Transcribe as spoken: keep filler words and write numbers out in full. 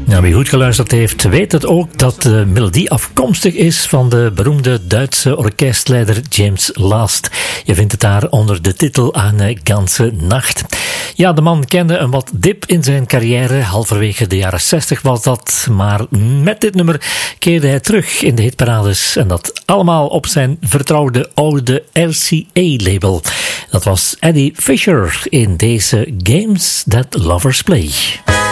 Nou, wie goed geluisterd heeft, weet het ook dat de melodie afkomstig is van de beroemde Duitse orkestleider James Last. Je vindt het daar onder de titel Eine ganze Nacht. Ja, de man kende een wat dip in zijn carrière. Halverwege de jaren zestig was dat. Maar met dit nummer keerde hij terug in de hitparades. En dat allemaal op zijn vertrouwde oude R C A-label. Dat was Eddie Fisher in deze Games That Lovers Play.